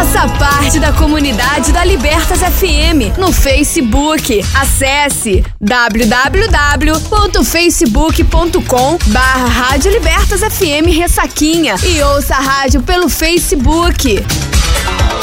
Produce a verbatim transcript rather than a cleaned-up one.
Faça parte da comunidade da Libertas F M no Facebook. Acesse w w w ponto facebook ponto com barra Rádio Libertas F M Ressaquinha e ouça a rádio pelo Facebook.